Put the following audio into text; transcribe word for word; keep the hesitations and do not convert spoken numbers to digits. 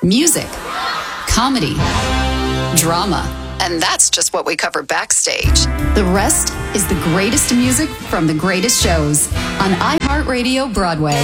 music, comedy, drama. And that's just what we cover backstage. The rest is the greatest music from the greatest shows on iHeartRadio Broadway.